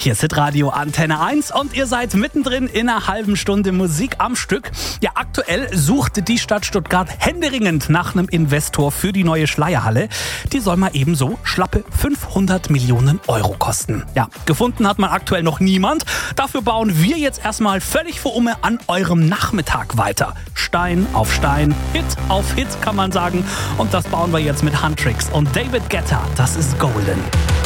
Hier ist Radio Antenne 1 und ihr seid mittendrin in einer halben Stunde Musik am Stück. Ja, aktuell sucht die Stadt Stuttgart händeringend nach einem Investor für die neue Schleierhalle. Die soll mal ebenso schlappe 500 Millionen Euro kosten. Ja, gefunden hat man aktuell noch niemand. Dafür bauen wir jetzt erstmal völlig vor Umme an eurem Nachmittag weiter. Stein auf Stein, Hit auf Hit kann man sagen. Und das bauen wir jetzt mit Huntrix und David Guetta. Das ist Golden.